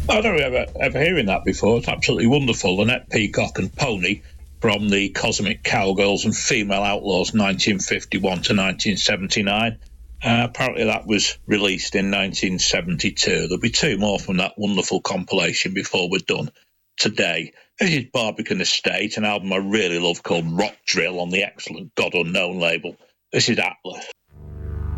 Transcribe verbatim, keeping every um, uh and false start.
I don't remember ever hearing that before. It's absolutely wonderful. Annette Peacock and Pony from the Cosmic Cowgirls and Female Outlaws nineteen fifty-one to nineteen seventy-nine. Uh, apparently that was released in nineteen seventy-two. There'll be two more from that wonderful compilation before we're done today. This is Barbican Estate, an album I really love called Rock Drill on the excellent God Unknown label. This is Atlas.